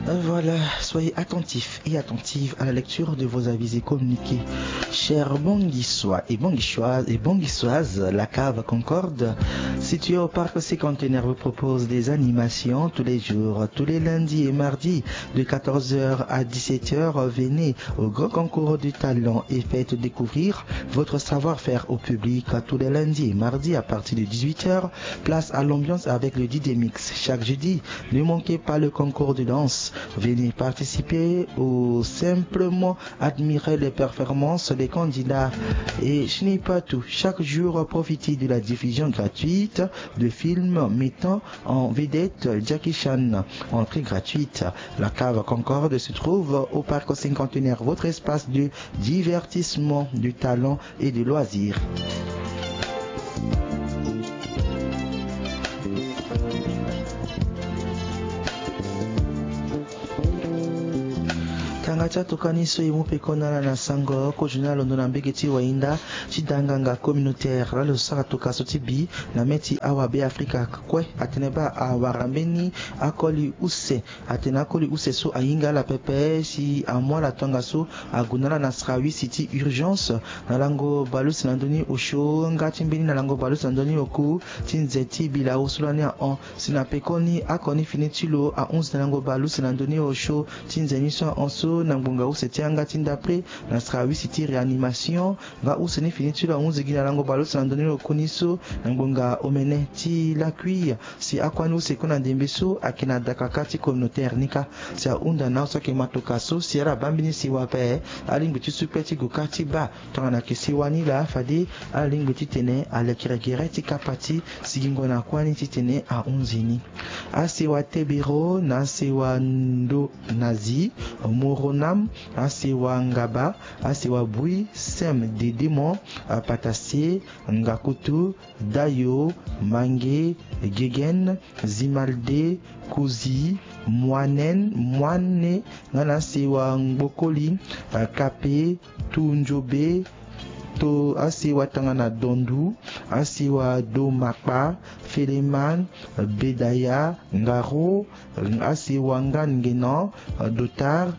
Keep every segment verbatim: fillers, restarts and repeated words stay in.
Voilà, soyez attentifs et attentives à la lecture de vos avis et communiqués. Chers Bonguissois et Bonguissoises et Bonguissoises, la cave Concorde, située au parc Cinquantenaire, vous propose des animations tous les jours, tous les lundis et mardis, de quatorze heures à dix-sept heures. Venez au grand concours du talent et faites découvrir votre savoir-faire au public tous les lundis et mardis à partir de dix-huit heures. Place à l'ambiance avec le D J Mix. Chaque jeudi, ne manquez pas le concours de danse. Venez participer ou simplement admirer les performances des candidats. Et ce n'est pas tout. Chaque jour, profitez de la diffusion gratuite de films mettant en vedette Jackie Chan. Entrée gratuite. La cave Concorde se trouve au parc Cinquantenaire, votre espace de divertissement, de talent et de loisirs. Tangata tokaniso imupe konala na sango ko journal ndona mbeketi wainda chidanganga communautaire la losaka tokaso tibi na meti awa be Afrika kwe ateneba awarambeni akoli use atena akoli use so ainga la pepe si amwa la tongaso agunala na Srawi City urgence na lango balus nandoni osho ngati mbini na lango balus nandoni oku tinzeti bila usulani on sinapekoni akoni finitulo a onze na lango balus nandoni osho tinzeni so onso na ngbunga useti anga tindapre na Srawi City réanimation nga useni finitulo a onze gina lango balus nandoni okuniso na ngbunga omene ti la cuire si akwani usekona ndembeso akina dakakati communautaire nika si unda na usa ke matokaso si ara bambini si wape alingbuti supeti gukati ba tongana kesi wani la fade alingbuti tene alekire ti kapati sigingo na kwani ti tene a onzini asewa tebero na sewa ndo nazi moronam asewa ngaba asewa bui sem de démon patase ngakutu dayo mange gegen zimalde kuzi moanen moane ngana sewa ngbokoli kape tunjobe to asiwa tangana dondu asiwa domakpa feleman bedaya ngaro asiwa ngangena dotar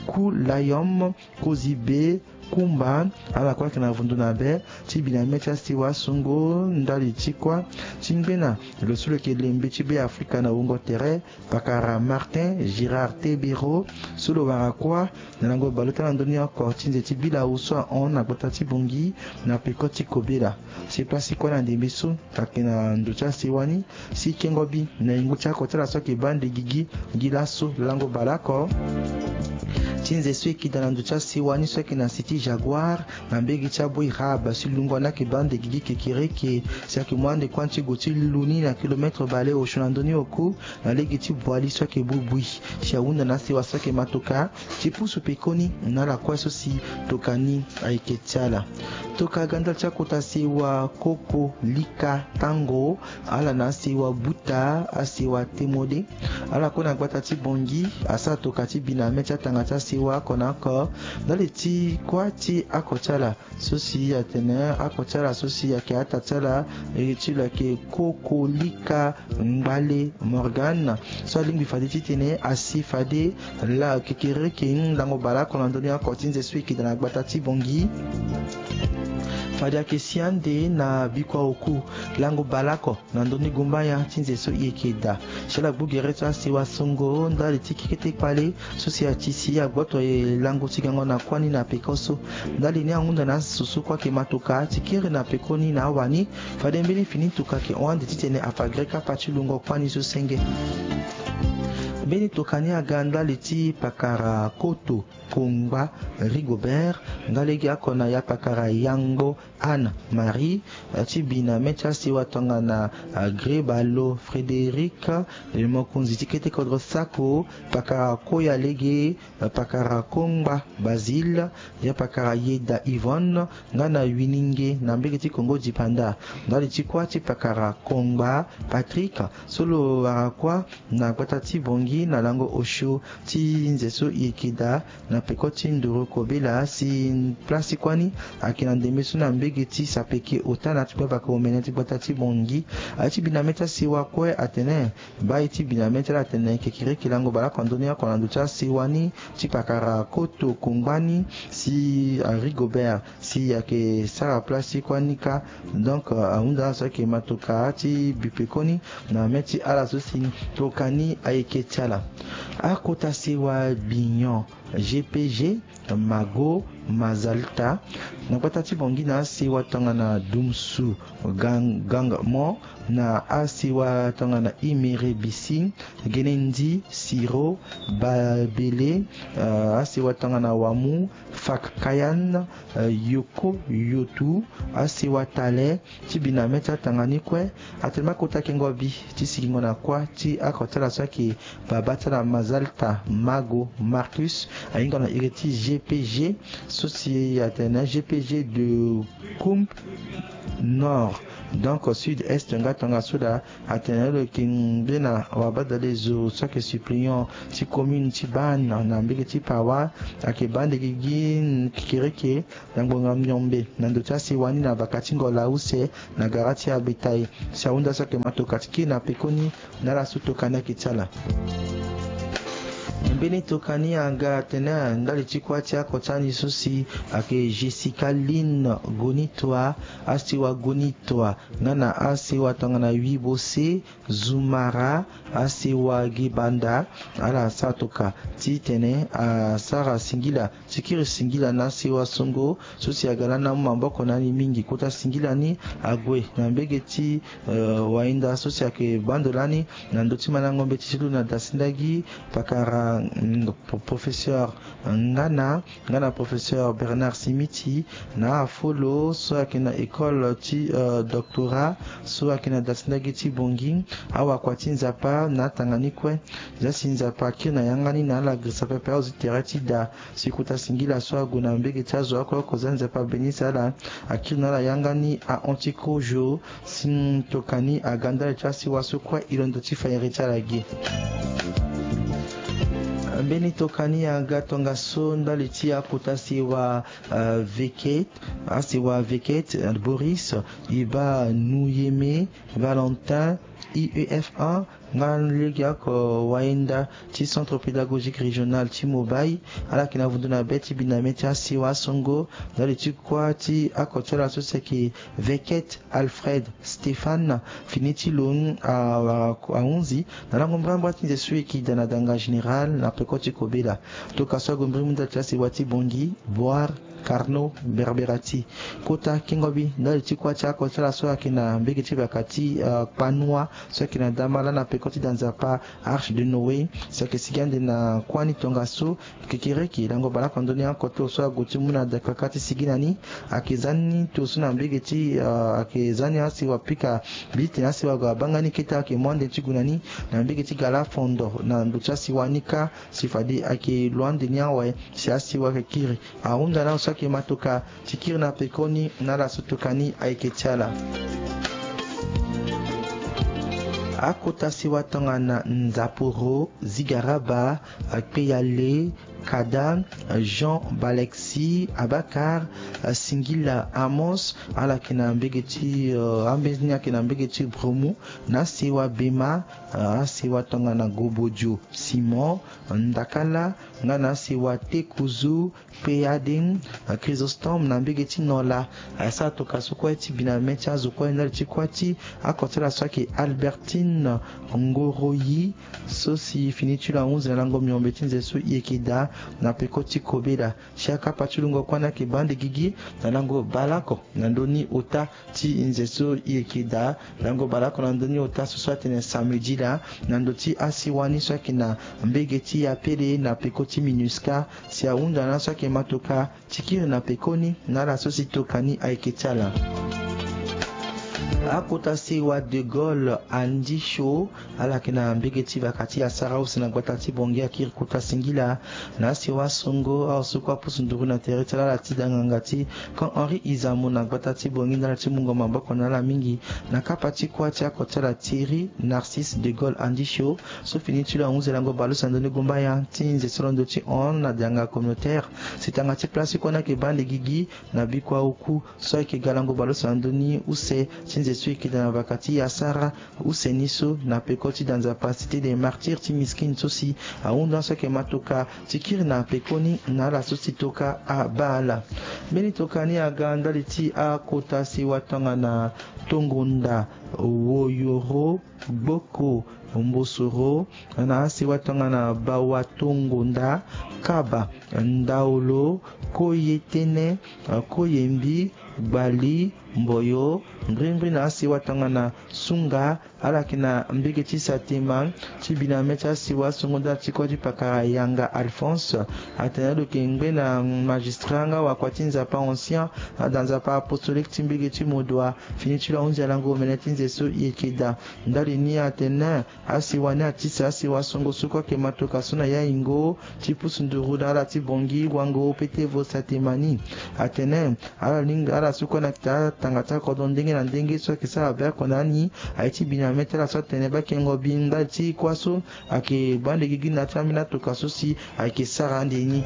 kulayom kozibe kumba ala kwa kana vundu na be tibina mecha siwa sungo ndali chikwa chimbena le sule ke lembe chibe Afrika na ungo tere pakara Martin Girard Tebero solo warakwa na lango balota na ndoni encore tinze tibila uswa on na botati bongi na pekoti kobela c'est pas si kwa na ndembeso takena ndocha siwani si kengobi na ingucha kotela soki bande gigi gilaso lango balako tinze sweki dans ndocha siwani sweki na City Jaguar na mbegi chabo iraba silungo na kibande gigi kekireke saki mwande kwanchi goti luni na kilometre bale o shonandoni oku na legiti boali sweki bubui shaunda na siwa sweki matoka chipusu pekoni na la kwaso si tokani aiketiala toka ganda chakota siwa koko lika tango ala na siwa buta asiwa temode ala kona gbata ti bongi asa toka ti bina mecha tangata siwa kona ko dale ti kwa ti akochala sosi atene akochala sosi yake atatala e ti la ke koko lika mbale Morgan so lingbi fade ti tene asi fade la kekere ke ndango bala kona ndoni akotinze swiki dana gbata ti bongi fadia kesiande na bikwa oku lango balako na ndoni gumbaya tinze so yekeda shala bugere to asiwa songo ndali tikikete pale sosi atisi ya gboto e lango tigango na kwani na pekoso ndali ni angunda na susu kwa ke matoka tikire na pekoni na wani fadembeli fini tukake onde titene afagreka pachulungo kwani so senge beni tokani aganda leti pakara koto Kongba Rigobert ngalegi akona ya pakara yango Anne Marie tibina mecha siwa tonga na Grebalo Frédéric le mokunzi tikete kodro sako pakara koya lege pakara Kongba Basile ya pakara Yeda Yvonne ngana wininge na mbegeti Kongo dipanda ngali tikwati pakara Kongba Patrick solo warakwa na patati bongi bongi na lango osho ti nzeso yekida na pekoti nduru kobela si place kwani akina ndemesu na mbege ti sapeke otana ti baba ko meneti bota ti bongi ati binameta siwa kwe atene ba iti binameta atene kekire kilango bala kondonia kwa nanducha siwani ti pakara koto kungbani si uh, Rigobert si yake sara place kwani ka donc uh, aunda so ke matoka ti bipekoni na meti ala so si tokani aike tiala akota siwa binyon G P G Mago Mazalta na patati bongi na siwa tonga na Dumsu gang gang mo na asiwa tonga na Imere Bisi Genendi Siro Babele uh, asiwa tonga na Wamu Fakkayan uh, Yoko Yotu asiwa Tale Tibina meta tangani kwe atelma kota kengobi ti silingo na kwa ti akotala saki babata na Mazalta Mago Marcus ainga na ireti G P G Soci Atena G P G de Kump Nord donc au sud-est nga tanga soda Atena le kingbena wabada lezo sake suppliant ti commune ti ban na mbege ti pawa ake bande gigi kikireke ngonga myombe nando tasi wani na bakati ngola use na garati abetai saunda sake matokatiki na pekoni na la sutokana kitala mbeni tokani anga tena ndali chikwati akotani susi ake Jessica Lynn Gonitwa asiwa Gonitwa nana asiwa tangana wibose Zumara asiwa Gibanda ala satoka titene a Sara Singila sikiri Singila na asiwa Songo susi agala na mamboko nani mingi kota Singila ni agwe na mbegeti uh, wainda susi ake bandolani na ndoti manangombe tisilu na dasindagi pakara professeur ngana ngana professeur Bernard Simiti na folo so akina école ti uh, doctorat so akina dasindagi ti bongi awa kwati nzapa na tangani kwe zasi nzapa kina yangani na la grisape pa oziterati da sikuta singila so aguna mbege tazo akwa koza nzapa benisa la akina la yangani a antikojo sin tokani aganda chasi waso kwa ilondo ti fayerita la gi mbeni tokani anga tonga so ndali ti akotasi wa uh, Veket asiwa Veket Boris iba Nuyeme Valentin I E F A ngalegi ko waenda ti centre pédagogique régional ti Mobai ala kina vunduna beti binameti asiwa Songo ndali ti kwa ti akotola so seki Veket Alfred Stéphane finiti lon a a onze na ngombra ti nzesu ki dana danga général na pekoti kobela to kaso gombri munda tasi wati bongi boire Carno Berberati kota kingobi ndali ti kwa ti akotola so akina mbegi ti bakati uh, panua so akina damala na pekoti danzapa Arche de Noé so ke sigande na kwani tonga so kikireki lango bala kondoni akoto so agoti muna da kakati siginani akezani to so na mbegi ti uh, akezani asi wapika biti asi wa bangani kita ke mwande ti gunani na mbegi ti gala fondo na nducha siwanika sifadi ake luande nyawe si asi wa kikiri aunda na so ke matoka tikiri na pekoni na la sutokani aiketiala akota siwa tonga na Nzaporo Zigaraba Peyale Kadam Jean Balexi Abakar Singila Amos ala kina mbegeti uh, ambeznia kina mbegeti Bromu na siwa Bema uh, siwa tonga na Gobojo Simon Ndakala ngana siwa Tekuzu Peyadin uh, Chrysostome na mbegeti Nola asa toka sokwa ti binameti azokwa ndali ti kwati akotela swaki Albertine Ngoroyi sosi finitu la onze na lango miombeti nzesu yekida na pekoti kobela shaka patulungo kwana ke bande gigi na lango balako na ndoni ota ti nzesu yekida lango balako na ndoni ota soswate na samedi la na ndoti asiwani swaki na mbegeti ya pele na pekoti minuska si aunda na swaki matoka tikiri na pekoni na la sosi tokani aiketala akota siwa de Gaulle Andy Show ala kina mbegeti bakati ya Sarah usina gwatati bongia kir kuta singila na siwa songo au sukwa pusunduru na teritala la tidanga ngati quand Henri Izamu na gwatati bongi na timungo mamboko na la mingi na kapati kwa tia kota la Thierry Narcisse de Gaulle Andy Show so fini tu la onze lango balu sandone gomba ya tinze solondo ti on na dianga communautaire c'est un petit place qu'on a ke bande gigi na bikwa uku so ke galango balu sandoni use tinze sui ke dans vakati ya Sara use niso na pekoti dans la cité des martyrs ti miskin sosi a unda so ke matoka tikiri na pekoni na la sosi toka a bala beni toka ni aganda liti a kota si watanga na tongunda woyoro boko Mbosoro na siwatanga na bawatongunda kaba ndaolo koyetene koyembi bali mboyo mbrimbi na siwatanga na sunga alakina mbegeti satema tibina mecha siwa songoda tikodi pakara yanga Alphonse atenado kengbe na magistranga wa kwatinza pa ancien dans un pas apostolique timbegeti modwa finitula onze lango menetinze so yekeda ndali ni atena asiwane atisa asiwa songo suko ke matoka suna ya ingo tipusunduru dala tibongi wango pete vo satemani atene ala linga ala suko na kita tangata kodondenge na ndenge so kisa aver konani aiti bina metela so teneba kengo binda ti kwaso ake bande gigi na tamina tokaso si ake sarandeni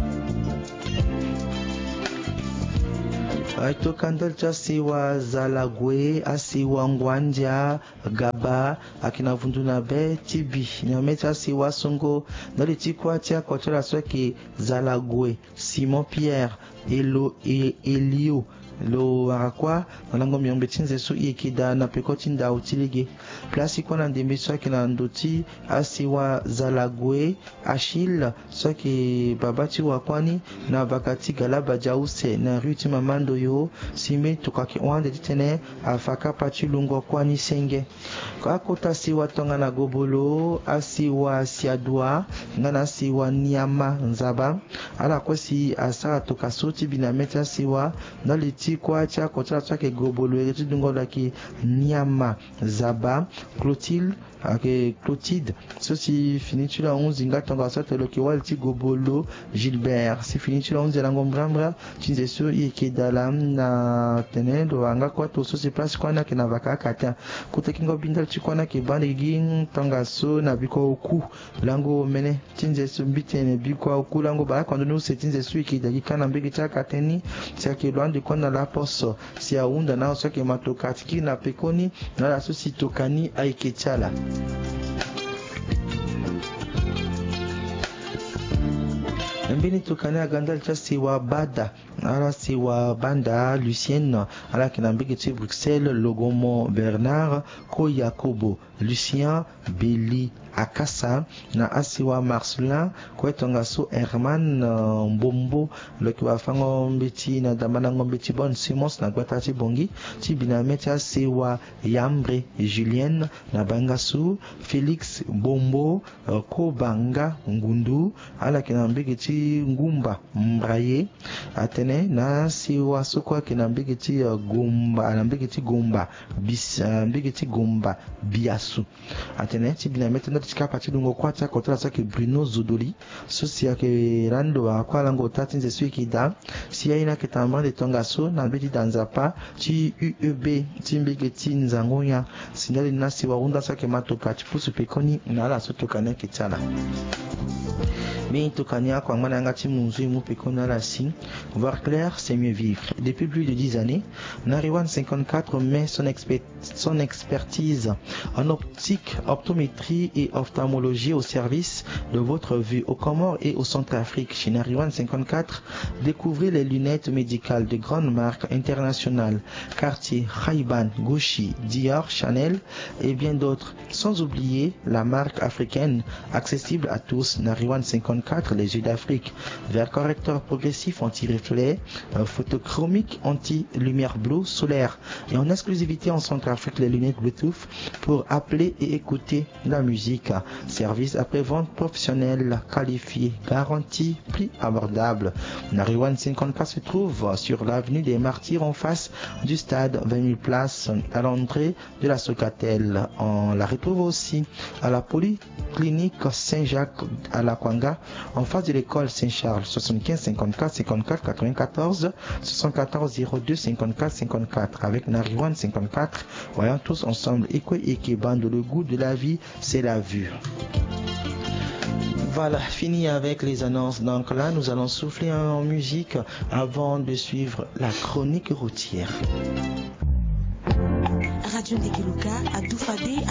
Aitokandal cha siwa Zalagwe asiwa Ngwanja Gaba akina vunduna be tibi nyameta siwa songo nali tikwa tia kotola soki Zalagwe Simon Pierre Elo e Elio lo arakwa nango myombe tinze so ikida na pekoti nda utilege place kwa na ndembe so kina ndoti asiwa Zalagwe Achille so ki babati wakwani na bakati galaba jause na ruti mamando yo sime tukaki wande ditene afaka pati lungo kwani senge kwa kota siwa tonga na gobolo asiwa siadwa ngana siwa niama nzaba ala kosi asa tukasoti binameta siwa naliti kwa cha kota chake gobolo yetu dungo laki niama zaba Clotilde ake Clotilde ceci finitu la onze ngatonga sote loki walti gobolo Gilbert si finitu la onze la ngombrambra tinze so yeke dalam na tenendo anga kwa to so se place kwa na ke na vaka kata kutekingo bindal chikwana ke bande gin tonga so na biko ku lango mene tinze so mbitene biko ku lango ba kwa ndo se tinze so yeke dagi kana mbege cha kateni tia ke lwande kwa na la poso si aunda na so ke matoka tiki na pekoni na la so si tokani aike chala mbini tukane agandal cha siwa bada ala siwa banda Lucienne ala kinambiki ti Bruxelles Logomo Bernard ko Yakobo Lucien Beli Akasa na asiwa Marcelin ko etonga so Herman uh, Mbombo loki wafango mbiti na damana ngombiti bon Simons na gwatati bongi ti binameti asiwa Yambre Julienne na bangasu Felix Bombo uh, ko banga ngundu ala kinambiki ti ngumba mbraye atene na siwa sokwa kinambiki ti uh, gumba anambiki ti gumba bis ambiki uh, ti gumba biasu atene ti binameti na tika pati dungo kwata kotola saki Bruno Zodoli sosia ke rando akwa lango tatinze suiki da si aina ke tamba de tonga so na beti danzapa ti U E B ti mbege ti nzangonya sindali nasi wa unda saki matoka ti pusu pekoni na la sotoka ne kitala mais tokania kwa ngana ngati munzu mu pekona la si voir clair c'est mieux vivre. Depuis plus de dix années, Nariwan cinquante-quatre met son, expert, son expertise en optique, optométrie et ophtalmologie au service de votre vue au Comores et au Centrafrique. Chez Nariwan cinquante-quatre, découvrez les lunettes médicales de grandes marques internationales, Cartier, Ray-Ban, Gucci, Dior, Chanel et bien d'autres. Sans oublier la marque africaine accessible à tous, Nariwan cinquante-quatre cinquante-quatre, les yeux d'Afrique. Verre correcteur progressif anti-reflet, euh, photochromique anti-lumière bleue solaire. Et en exclusivité en Centrafrique, les lunettes Bluetooth pour appeler et écouter la musique. Service après-vente professionnel qualifié, garantie, prix abordable. Nariwan cinquante-quatre se trouve sur l'avenue des Martyrs en face du stade, vingt mille places à l'entrée de la Socatel. On la retrouve aussi à la Polyclinique Saint-Jacques à la Kwanga, en face de l'école Saint-Charles. Soixante-quinze cinquante-quatre cinquante-quatre quatre-vingt-quatorze soixante-quatorze zéro deux cinquante-quatre cinquante-quatre. Avec Nariwan cinquante-quatre, voyons tous ensemble Ekwe Ekebando, le goût de la vie, c'est la vue. Voilà, fini avec les annonces. Donc là, nous allons souffler en musique avant de suivre la chronique routière. Radio Ndekeluka à Doufadé.